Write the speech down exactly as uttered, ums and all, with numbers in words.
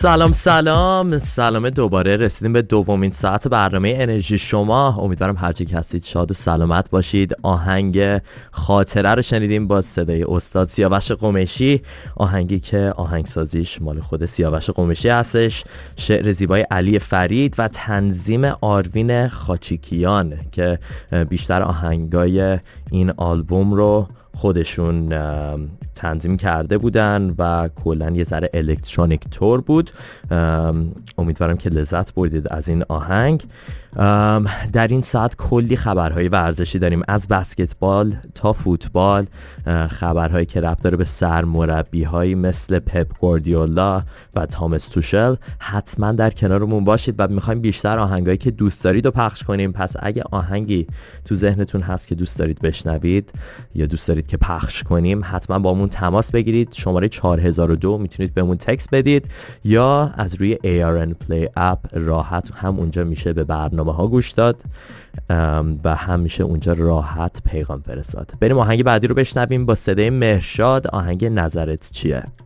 سلام سلام سلام دوباره رسیدیم به دومین ساعت برنامه انرژی شما. امیدوارم هر جا که هستید شاد و سلامت باشید. آهنگ خاطره رو شنیدیم با صدای استاد سیاوش قمیشی، آهنگی که آهنگسازیش مال خود سیاوش قمیشی هستش، شعر زیبای علی فرید و تنظیم آروین خاچیکیان که بیشتر آهنگای این آلبوم رو خودشون تنظیم کرده بودن و کلا یه ذره الکترونیک تور بود. امیدوارم که لذت بردید از این آهنگ. در این ساعت کلی خبرهای ورزشی داریم، از بسکتبال تا فوتبال، خبرهایی که ربط داره به سرمربی‌هایی مثل پپ گواردیولا و تامس توشل. حتما در کنارمون باشید و میخوایم بیشتر آهنگایی که دوست دارید رو پخش کنیم. پس اگه آهنگی تو ذهنتون هست که دوست دارید بشنوید یا دوست دارید که پخش کنیم، حتما با مون تماس بگیرید. شماره چهار هزار و دو میتونید بهمون تکست بدید یا از روی ای آر ان Play اپ راحت هم اونجا میشه به برنامه ها گوش داد و هم میشه اونجا راحت پیغام فرستاد. بریم آهنگ بعدی رو بشنویم با صدای مهرشاد. آهنگ نظرت چیه؟